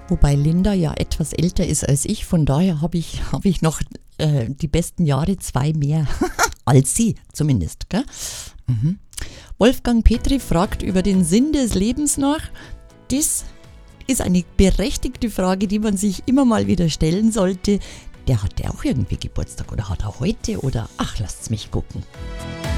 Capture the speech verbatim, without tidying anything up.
Wobei Linda ja etwas älter ist als ich, von daher habe ich, hab ich noch äh, die besten Jahre zwei mehr. Als sie zumindest. Gell? Mhm. Wolfgang Petri fragt über den Sinn des Lebens nach. Das ist eine berechtigte Frage, die man sich immer mal wieder stellen sollte. Der hat ja auch irgendwie Geburtstag oder hat er heute oder ach, lasst's mich gucken.